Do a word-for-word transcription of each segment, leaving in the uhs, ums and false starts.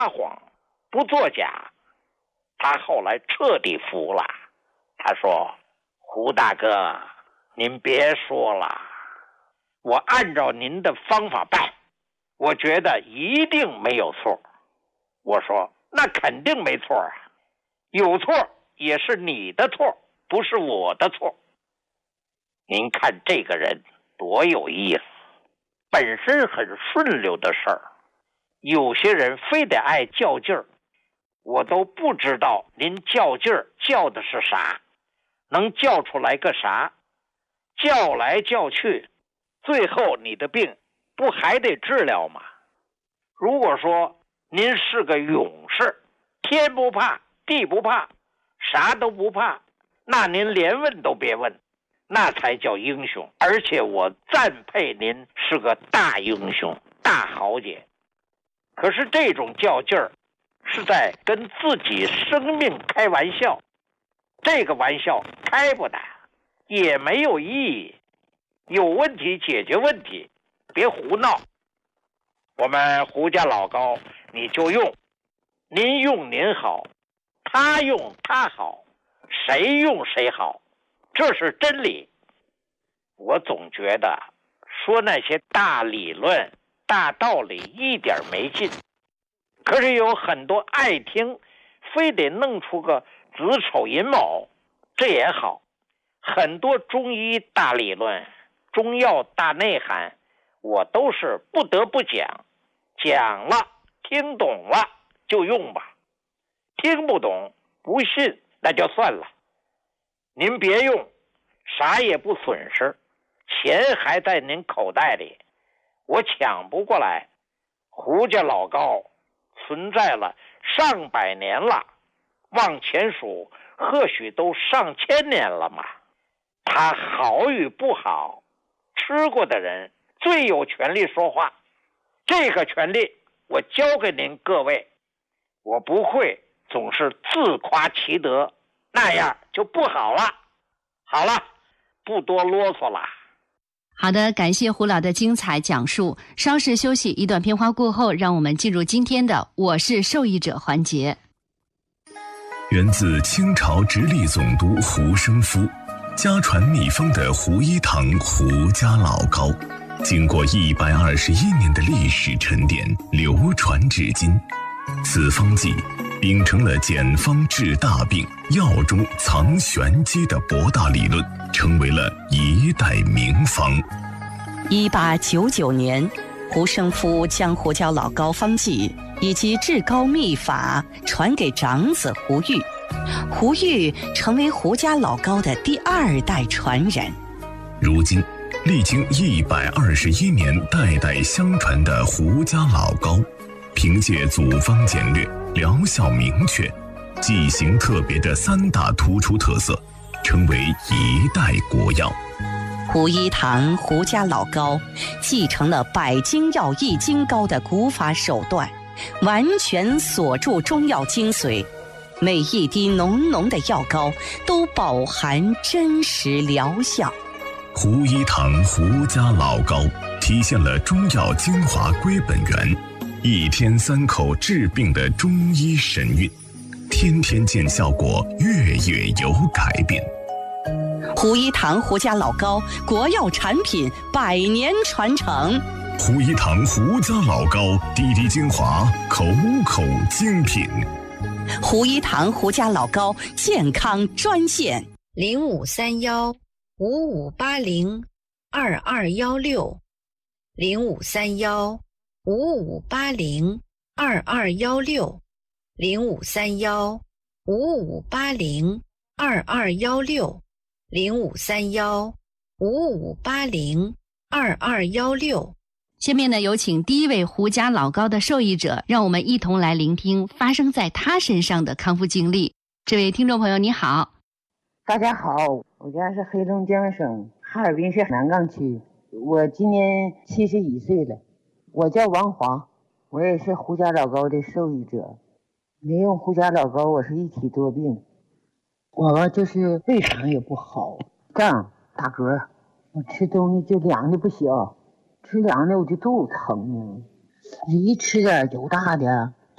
撒谎，不作假。他后来彻底服了，他说：胡大哥，您别说了，我按照您的方法办，我觉得一定没有错。我说那肯定没错啊，有错也是你的错，不是我的错。您看这个人多有意思，本身很顺溜的事儿，有些人非得爱较劲儿，我都不知道您较劲儿较的是啥，能较出来个啥？较来较去，最后你的病不还得治疗吗？如果说您是个勇士，天不怕地不怕，啥都不怕，那您连问都别问，那才叫英雄。而且我赞佩您是个大英雄大豪杰。可是这种较劲儿是在跟自己生命开玩笑，这个玩笑开不得，也没有意义。有问题解决问题，别胡闹。我们胡家老高你就用，您用您好，他用他好，谁用谁好，这是真理。我总觉得说那些大理论大道理一点没劲，可是有很多爱听，非得弄出个子丑寅卯，这也好。很多中医大理论中药大内涵我都是不得不讲，讲了听懂了就用吧，听不懂不信那就算了。您别用，啥也不损失，钱还在您口袋里，我抢不过来。胡家老高存在了上百年了，往前数或许都上千年了嘛。他好与不好，吃过的人最有权利说话，这个权利我交给您各位。我不会总是自夸其德，那样就不好了。好了，不多啰嗦了。 好的，感谢胡老的精彩讲述。稍事休息，一段片花过后，让我们进入今天的我是受益者环节。 源自清朝直隶总督胡生夫，家传秘方的胡一堂胡家老膏，经过一百二十一年的历史沉淀，流传至今。此方剂秉承了简方治大病、药中藏玄机的博大理论，成为了一代名方。 一八九九年，胡生夫将胡椒老膏方剂以及治膏秘法传给长子胡玉，胡玉成为胡家老膏的第二代传人。 如今历经一百二十一年代代相传的胡家老膏，凭借组方简略、疗效明确、剂型特别的三大突出特色，成为一代国药。 胡一堂胡家老膏继承了百金药易筋膏的古法手段，完全锁住中药精髓，每一滴浓浓的药膏都饱含真实疗效。 胡一堂胡家老膏体现了中药精华归本源，一天三口治病的中医神韵，天天见效果，月月有改变。 胡一堂胡家老膏国药产品百年传承。 胡一堂胡家老膏滴滴精华，口口精品。 胡一堂胡家老膏健康专线零五三幺五五八零二二幺六零五三幺五五八零二二幺六零五三幺五五八零二二幺六零五三幺五五八零二二幺六。 下面呢，有请第一位胡家老膏的受益者，让我们一同来聆听发生在他身上的康复经历。这位听众朋友你好。 大家好，我家是黑龙江省哈尔滨市南岗区，我今年七十一岁了，我叫王华，我也是胡家老膏的受益者。没用胡家老膏，我是一体多病，我吧就是胃肠也不好，胀打嗝，我吃东西就凉的不行，吃凉的我就肚子疼呢，一吃点油大的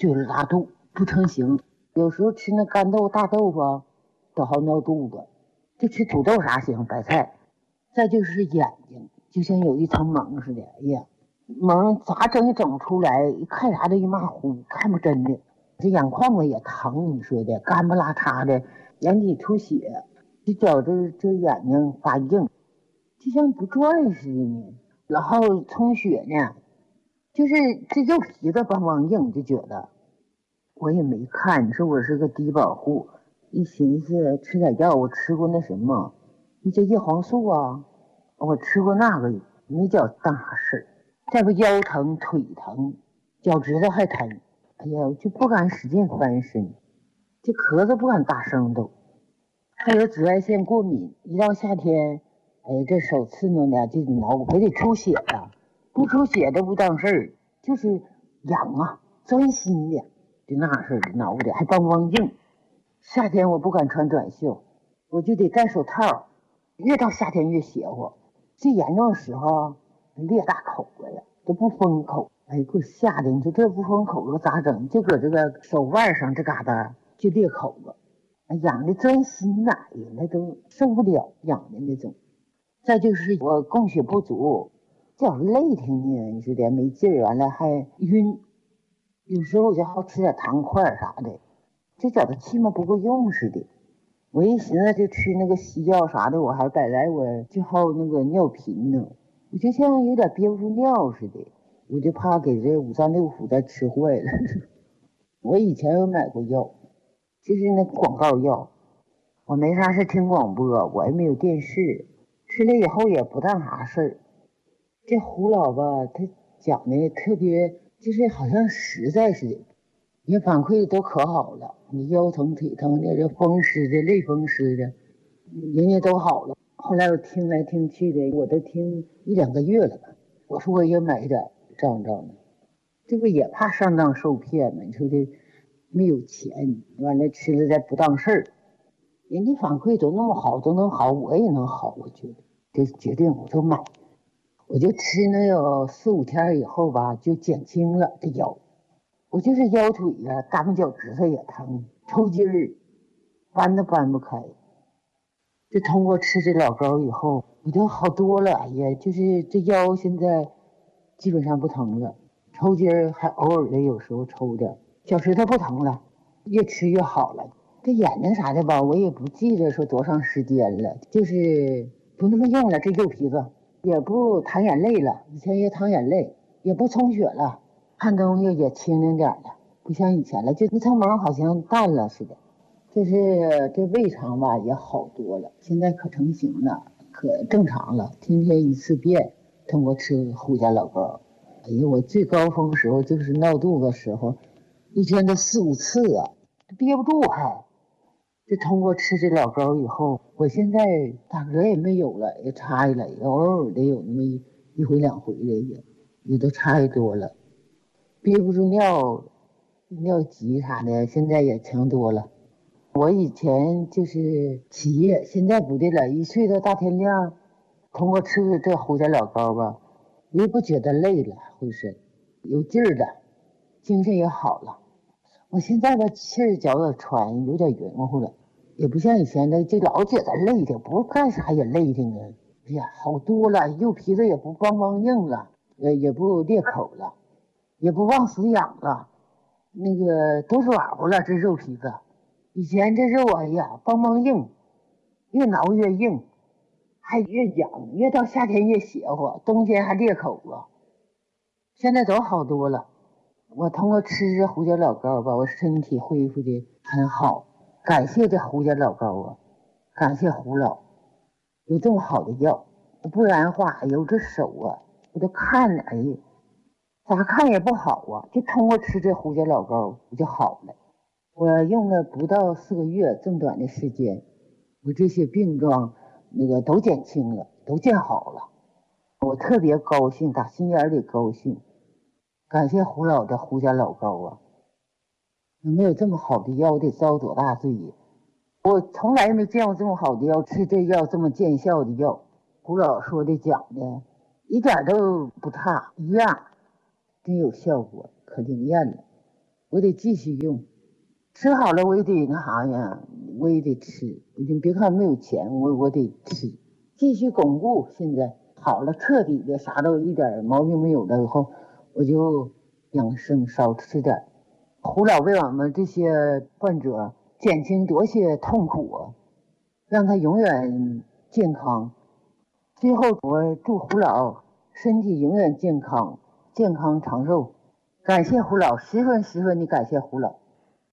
觉得拉肚不成形，有时候吃那干豆大豆腐都好闹肚子，就吃土豆啥行，白菜。再就是眼睛就像有一层蒙似的，哎呀，蒙咋整也整不出来，一看啥都一马虎，看不真的。这眼眶子也疼，你说的干巴拉碴的，眼底出血，就觉着这眼睛发硬，就像不转似的呢。然后充血呢，就是这肉皮子邦邦硬，就觉得我也没看，你说我是个低保户，一寻思吃点药，我吃过那什么，那叫叶黄素啊，我吃过那个，没觉当啥事。再不腰疼腿疼，脚趾头还疼，哎呀，我就不敢使劲翻身，这咳嗽不敢大声都。还有紫外线过敏，一到夏天，哎，这手刺挠的就挠，还得出血了，不出血都不当事儿，就是痒啊，钻心的，就那事儿挠的还邦邦硬。夏天我不敢穿短袖，我就得戴手套，越到夏天越邪乎。最严重的时候裂大口子呀，都不封口，哎，给我吓的！你说这不封口子咋整？就搁这个手腕上这嘎达就裂口子，哎，痒的钻心呐，哎呀，那都受不了，痒的那种。再就是我供血不足，叫累挺呢，你说的没劲儿，完了还晕，有时候我就好吃点糖块啥的，就觉得气嘛不够用似的。我一寻思就吃那个西药啥的，我还本来我就好那个尿频呢，我就像有点憋不住尿似的，我就怕给这五脏六腑再吃坏了。我以前有买过药，就是那广告药，我没啥事听广播，我也没有电视，吃了以后也不当啥事儿。这胡老吧，他讲的特别，就是好像实在似的，你反馈都可好了，你腰疼腿疼的，这风湿的类风湿的，人家都好了。后来我听来听去的，我都听一两个月了吧。我说我也买点照照呢，这不也怕上当受骗吗？你说这没有钱，完了吃了再不当事儿，人家反馈都那么好，都能好，我也能好，我觉得就决定我就买。我就吃能有四五天以后吧，就减轻了这腰。我就是腰腿呀、啊，大拇脚趾头也疼，抽筋儿，搬都搬不开。就通过吃这老膏以后，我就好多了。哎呀，就是这腰现在基本上不疼了，抽筋儿还偶尔的有时候抽点，脚趾头不疼了，越吃越好了。这眼睛啥的吧，我也不记得说多长时间了，就是不那么用了。这右皮子也不淌眼泪了，以前也淌眼泪，也不充血了。看东西也清灵点了，不像以前了，就那层毛好像淡了似的。这是这胃肠吧也好多了，现在可成型了，可正常了，天天一次便，通过吃胡家老膏。哎呀，我最高峰时候就是闹肚子时候，一天都四五次啊，憋不住还。就通过吃这老膏以后，我现在打嗝也没有了，也差异了，偶尔的有那么一一回两回的也也都差异多了。憋不住尿，尿急啥的，现在也强多了。我以前就是起夜，现在不对了，一睡到大天亮，通过吃这胡家老膏吧，也不觉得累了，浑身有劲儿了，精神也好了。我现在吧气儿觉得喘，有点晕乎了，也不像以前的就老觉得累的，不干啥也累的呢。哎呀，好多了，右皮子也不邦邦硬了，呃，也不裂口了。也不往死痒了，那个都软乎了。这肉皮子，以前这肉哎呀邦邦硬，越挠越硬，还越痒，越到夏天越邪乎，冬天还裂口子。现在都好多了。我通过吃这胡椒老膏吧，我身体恢复的很好，感谢这胡椒老膏啊，感谢胡老有这么好的药，不然的话，哎呦这手啊，我都看着哎呀。咋看也不好啊，就通过吃这胡椒老膏我就好了。我用了不到四个月，这么短的时间，我这些病状那个都减轻了，都见好了。我特别高兴，打心眼里高兴，感谢胡老的胡椒老膏啊！没有这么好的药，我得遭多大罪业？我从来没见过这么好的药，吃这药这么见效的药。胡老说的讲的，一点都不差，一样。真有效果，可灵验了。 我得继续用。吃好了我也得那啥呀，我也得吃。你别看没有钱，我我得吃，继续巩固。现在好了，彻底的啥都一点毛病没有了以后，我就养生少吃点。胡老为我们这些患者减轻多些痛苦啊，让他永远健康。最后我祝胡老身体永远健康，健康长寿。感谢胡老，十分十分的感谢胡老。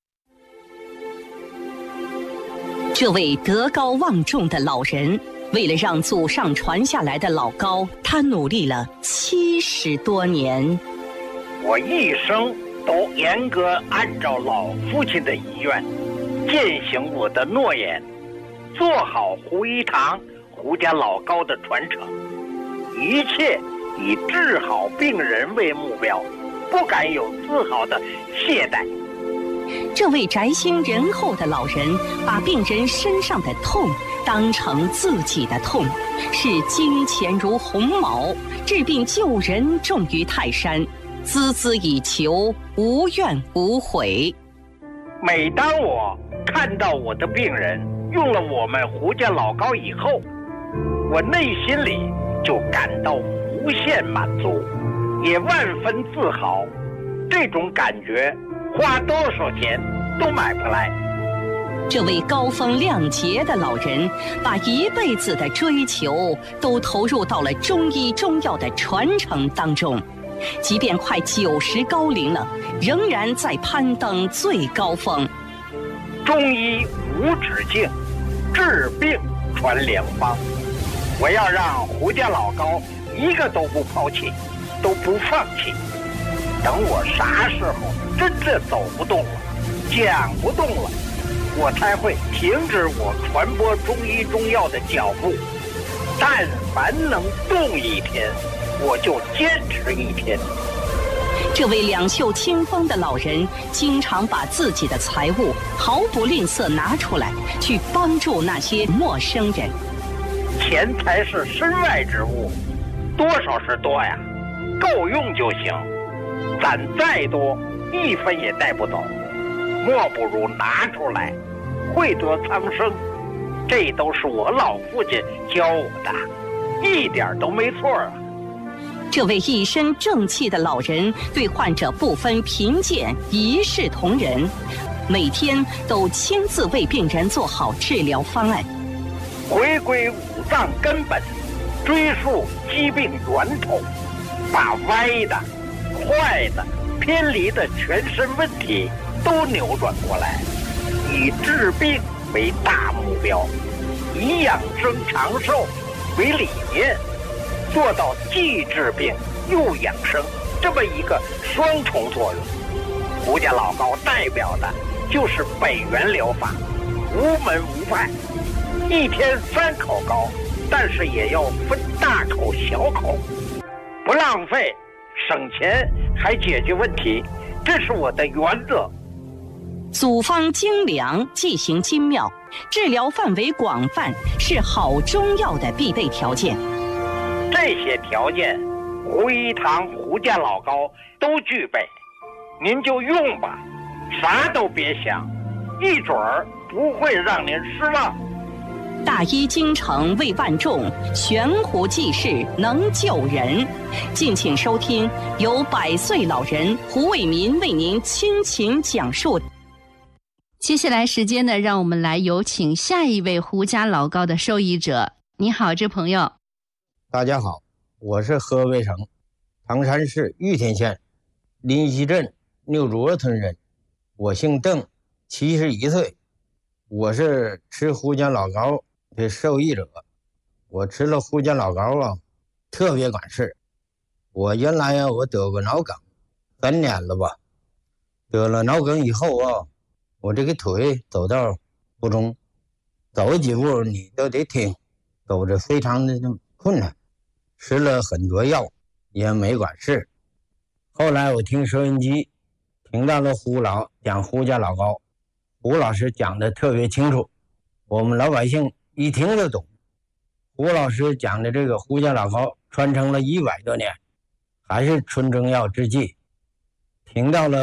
这位德高望重的老人，为了让祖上传下来的老高，他努力了七十多年。 我一生都严格按照老父亲的遗愿，践行我的诺言，做好胡一堂胡家老高的传承，一切以治好病人为目标，不敢有丝毫的懈怠。 这位宅心仁厚的老人，把病人身上的痛当成自己的痛，视金钱如鸿毛，治病救人重于泰山，孜孜以求，无怨无悔。 每当我看到我的病人用了我们胡家老高以后，我内心里就感到无限满足，也万分自豪。这种感觉花多少钱都买不来。 这位高风亮节的老人，把一辈子的追求都投入到了中医中药的传承当中，即便快九十高龄了，仍然在攀登最高峰。 中医无止境，治病传良方。我要让胡家老高一个都不抛弃，都不放弃。等我啥时候真正走不动了，讲不动了，我才会停止我传播中医中药的脚步。但凡能动一天，我就坚持一天。 这位两袖清风的老人，经常把自己的财物毫不吝啬拿出来，去帮助那些陌生人。 钱财是身外之物，多少是多呀，够用就行。攒再多，一分也带不走，莫不如拿出来，惠泽苍生。这都是我老父亲教我的，一点都没错啊。 这位一身正气的老人，对患者不分贫贱，一视同仁，每天都亲自为病人做好治疗方案， 回归五脏根本，追溯疾病源头，把歪的、坏的、偏离的全身问题都扭转过来，以治病为大目标，以养生长寿为理念，做到既治病又养生这么一个双重作用。胡家老高代表的就是北元疗法，无门无派，一天三口膏，但是也要分大口小口，不浪费，省钱还解决问题，这是我的原则。 组方精良，剂型精妙，治疗范围广泛，是好中药的必备条件。 这些条件，胡一堂胡家老高都具备，您就用吧，啥都别想，一准儿不会让您失望。 大医精诚为万众，悬壶济世能救人。敬请收听由百岁老人胡卫民为您倾情讲述。 接下来时间呢，让我们来有请下一位胡家老高的受益者。你好，这朋友。 大家好，我是河北省唐山市玉田县临溪镇六卓村人，我姓邓，七十一岁，我是吃胡家老高的受益者。我吃了胡家老高啊，特别管事。我原来啊，我得过脑梗，三年了吧。得了脑梗以后啊，我这个腿走道不中，走几步你都得停，走着非常的困难。吃了很多药也没管事。后来我听收音机听到了胡老讲胡家老高，胡老师讲的特别清楚，我们老百姓一听就懂。胡老师讲的这个胡家老高传承了一百多年，还是纯中药之际。听到了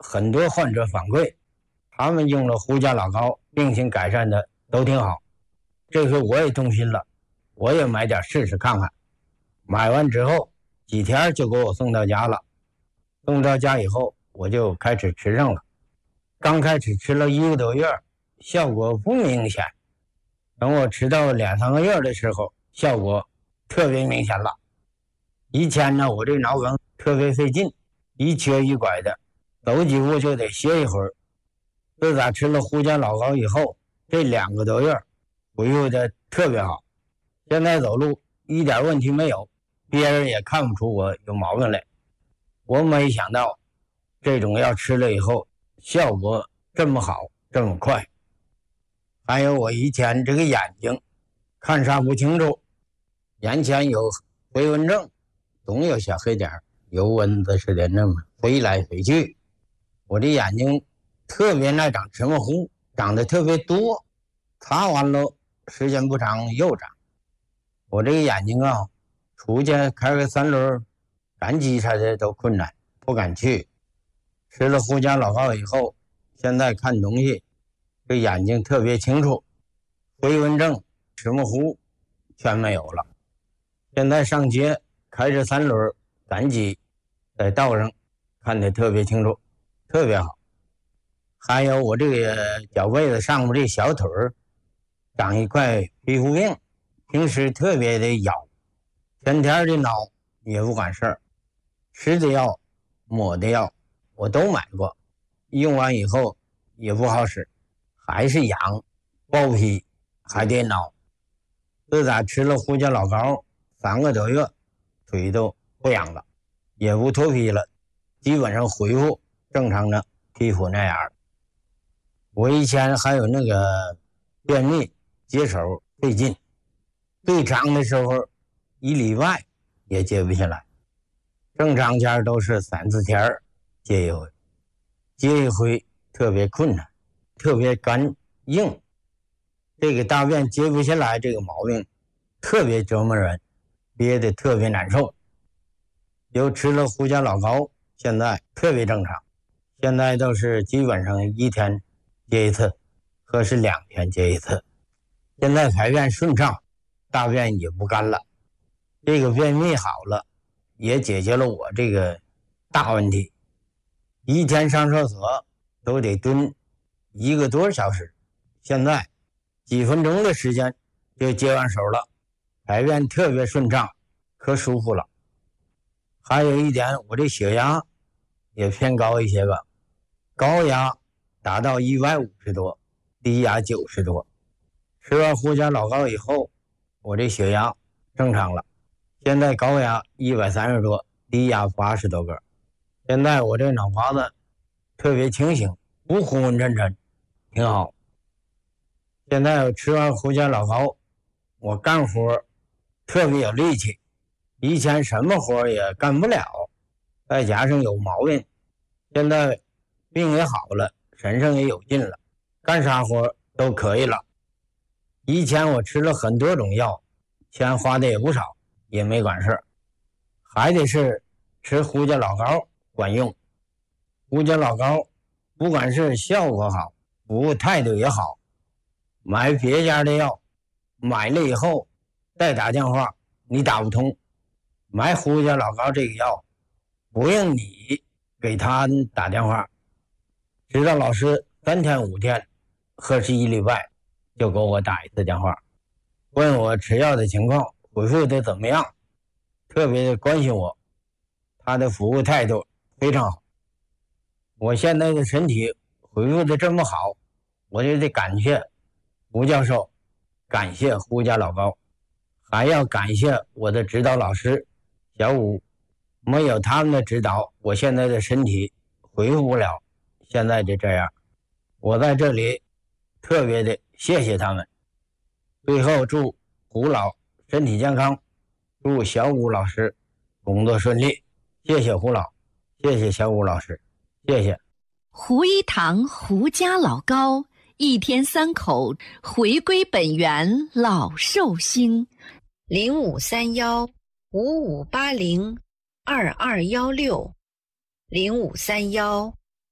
很多患者反馈，他们用了胡家老膏，病情改善的都挺好。这回我也动心了，我也买点试试看看。买完之后几天就给我送到家了。送到家以后，我就开始吃上了。刚开始吃了一个多月，效果不明显。等我吃到两三个月的时候，效果特别明显了。以前呢，我这脑梗特别费劲，一瘸一拐的，走几步就得歇一会儿。自打吃了胡家老膏以后，这两个多月恢复的特别好，现在走路一点问题没有，别人也看不出我有毛病来。我没想到这种药吃了以后效果这么好，这么快。还有我以前这个眼睛看啥不清楚，眼前有飞蚊症，总有小黑点，有蚊子似的那么飞来飞去。我这眼睛特别爱长芝麻糊，长得特别多，擦完了时间不长又长。我这个眼睛啊，出去开个三轮赶集啥的都困难，不敢去。吃了胡家老膏以后，现在看东西这眼睛特别清楚，飞蚊症、芝麻糊全没有了。现在上街开着三轮赶集，在道上看得特别清楚，特别好。还有我这个脚背子上面这小腿长一块皮肤病，平时特别的咬，天天的挠也不管事儿。吃的药抹的药我都买过，用完以后也不好使，还是痒，包皮还得挠。自打吃了胡家老膏三个多月，腿都不痒了，也不脱皮了，基本上恢复正常的皮肤那样。我以前还有那个便秘解手费劲，最长的时候一礼拜也解不下来，正常前都是三四天解一回，解一回特别困难，特别干硬。这个大便解不下来这个毛病特别折磨人，憋得特别难受。又吃了胡家老膏，现在特别正常，现在都是基本上一天解一次，或是两天解一次。现在排便顺畅，大便也不干了，这个便秘好了，也解决了我这个大问题。一天上厕所都得蹲一个多小时，现在几分钟的时间就解完手了，排便特别顺畅，可舒服了。还有一点，我这血压也偏高一些吧，高压达到一百五十多，低压九十多。吃完胡家老膏以后，我这血压正常了，现在高压一百三十多，低压八十多个。现在我这脑瓜子特别清醒，不昏昏沉沉，挺好。现在我吃完胡家老膏，我干活特别有力气，以前什么活也干不了，再加上有毛病，现在病也好了，身上也有劲了，干啥活都可以了。以前我吃了很多种药，钱花的也不少，也没管事儿，还得是吃胡家老膏管用。胡家老膏不管是效果好，服务态度也好，买别家的药买了以后再打电话你打不通，买胡家老膏这个药不用你给他打电话，指导老师三天五天或是一礼拜就给我打一次电话，问我吃药的情况，恢复的怎么样，特别的关心我，他的服务态度非常好。我现在的身体恢复的这么好，我就得感谢胡教授，感谢胡家老膏，还要感谢我的指导老师小武，没有他们的指导，我现在的身体恢复不了现在就这样。我在这里特别的谢谢他们。最后祝胡老身体健康，祝小武老师工作顺利。谢谢胡老，谢谢小武老师，谢谢。 胡一堂胡家老膏，一天三口，回归本源老寿星。 零五三幺五五八零二二幺六，零五三幺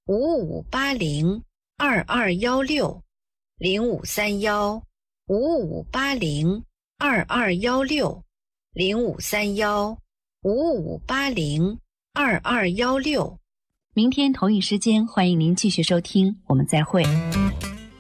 五五八零二二幺六，零五三幺五五八零二二幺六，零五三幺五五八零二二幺六。 明天同一时间，欢迎您继续收听，我们再会。 您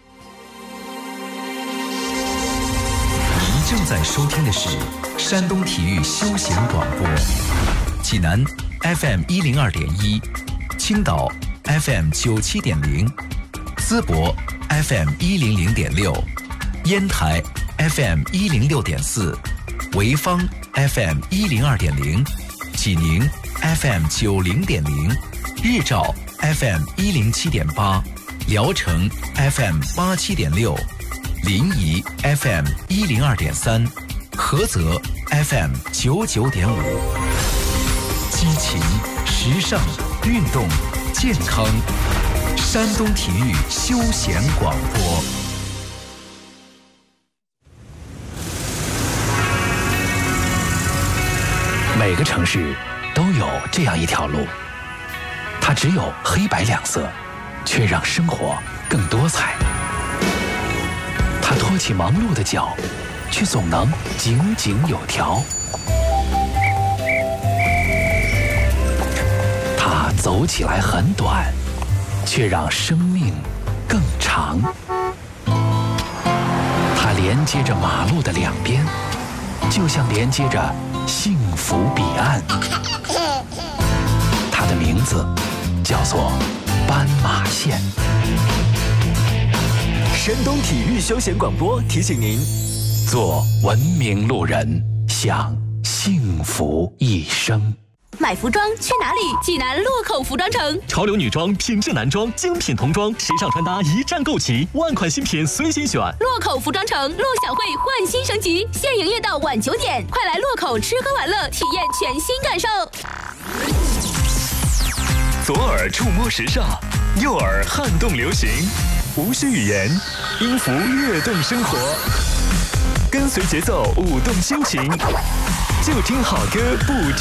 正在收听的是山东体育休闲广播，济南 F M 一零二点一，青岛 F M 九七点零，淄博 F M 一零零点六，烟台 F M 一零六点四，潍坊 F M 一零二点零，济宁 F M 九零点零，日照 F M 一零七点八，聊城 F M 八七点六，临沂 F M 一零二点三，菏泽 F M 九九点五。激情、时尚、运动、健康，山东体育休闲广播。每个城市都有这样一条路，它只有黑白两色，却让生活更多彩。它拖起忙碌的脚，却总能井井有条。它走起来很短，却让生命更长。它连接着马路的两边，就像连接着幸福彼岸。它的名字叫做斑马线。山东体育休闲广播提醒您：做文明路人，享幸福一生。 买服装去哪里？济南洛口服装城， 潮流女装、品质男装、精品童装、时尚穿搭一站购齐，万款新品随心选。 洛口服装城陆小慧焕新升级，现营业到晚九点，快来洛口吃喝玩乐，体验全新感受。 左耳触摸时尚，右耳撼动流行，无需语言，音符跃动生活，跟随节奏舞动心情，就听好歌不听。